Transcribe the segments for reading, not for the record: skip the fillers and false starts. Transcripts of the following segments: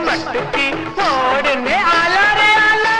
मटकी फोडणे आला रे आला.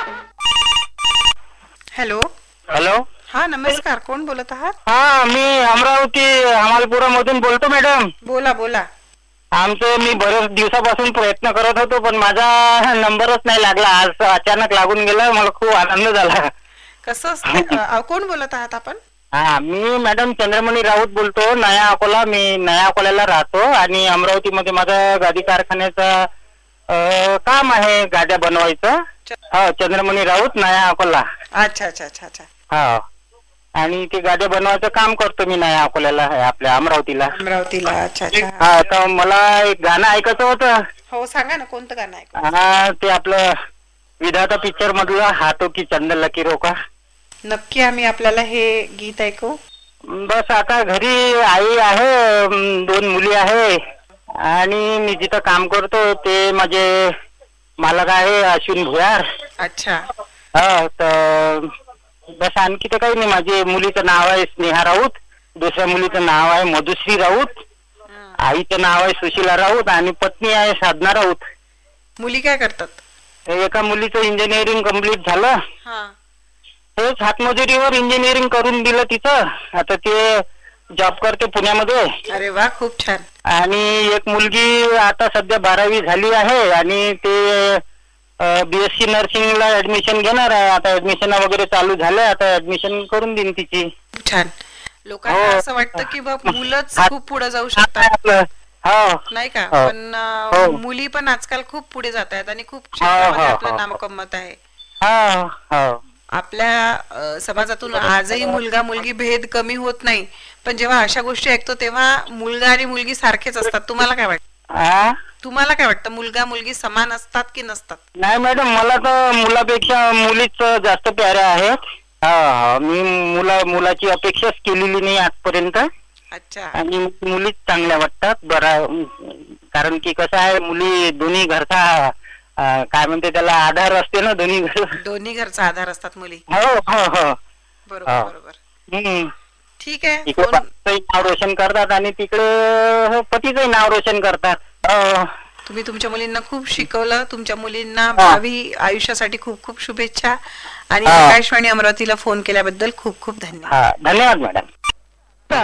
हॅलो. हॅलो. हा नमस्कार, कोण बोलत आहात? हा मी अमरावती अमालपुरामधून बोलतो मॅडम. बोला बोला. मी बरेच दिवसापासून प्रयत्न करत होतो पण माझा नंबरच नाही लागला. आज अचानक लागून गेला, मला खूप आनंद झाला. कसं असतं? कोण बोलत आहात आपण? हा मी मॅडम चंद्रमणी राऊत बोलतो, नया अकोला. मी नया अकोल्याला राहतो आणि अमरावतीमध्ये माझं गादी कारखान्याचं काम आहे, गाद्या बनवायचं. हो, चंद्रमणी राऊत, नया अकोला. अच्छा अच्छा अच्छा अच्छा. हा, आणि ते गाद्या बनवायचं काम करतो मी नया अकोल्याला, आपल्या अमरावतीला. अमरावतीला. अच्छा अच्छा. हा, तर मला एक गाणं ऐकायचं होतं. हो सांगा ना, कोणतं गाणं आहे? हा, ते आपलं विधाता पिक्चर मधलं हातो की चंदन लकी रोका. नक्की आम्ही आपल्याला हे गीत ऐकू. बस आता घरी आई आहे, 2 मुली आहे आणि मी जिथं काम करतो ते माझे मालक आहे अश्विन भुयार. अच्छा. हा, तर बस आणखी तर काही नाही. माझी मुलीचं नाव आहे स्नेहा राऊत, दुसऱ्या मुलीचं नाव आहे मधुश्री राऊत, आईचं नाव आहे सुशीला राऊत आणि पत्नी आहे साधना राऊत. मुली काय करतात? एका मुलीचं इंजिनिअरिंग कम्प्लीट झालं, तेच हातमजुरीवर इंजिनिअरिंग करून दिलं तिचं. आता ते जॉब करते पुण्यामध्ये. अरे वा, खूप छान. आणि एक मुलगी आता सध्या 12वी झाली आहे आणि ते BSc नर्सिंगला ऍडमिशन घेणार आहे. आता ऍडमिशन वगैरे चालू झालंय, आता ऍडमिशन करून देईन तिची. छान. लोकांना असं वाटतं की बाबा मुलंच खूप पुढे जाऊ शकतात, नाही का? पण मुली पण आजकाल खूप पुढे जात आहेत आणि खूप क्षेत्रामध्ये आपलं नाम कमवत आहे. आपल्या समाजातून आजही मुलगा मुलगी भेद कमी होत नाही, पण जेव्हा अशा गोष्टी ऐकतो तेव्हा मुलगा आणि मुलगी सारखेच असतात. तुम्हाला काय वाटतं? तुम्हाला काय वाटतं, मुलगा मुलगी समान असतात की नसतात? नाही मॅडम, मला तर मुलापेक्षा मुलीच जास्त प्याऱ्या आहेत. मी मुलाची अपेक्षाच केलेली नाही आजपर्यंत. अच्छा. आणि मुलीच चांगल्या वाटतात. बरं, कारण की कसं आहे, मुली दोन्ही घरचा काय म्हणते त्याला आधार असते ना, दोन्ही घरचा आधार असतात मुली. हो हो हो, बरोबर बरोबर. ठीक आहे. इकडे नाव रोशन करतात आणि तिकडे पतीचंही नाव रोशन करतात. तुम्ही तुमच्या मुलींना खूप शिकवलं. तुमच्या मुलींना भावी आयुष्यासाठी खूप खूप शुभेच्छा आणि आकाशवाणी अमरावतीला फोन केल्याबद्दल खूप खूप धन्यवाद. धन्यवाद मॅडम.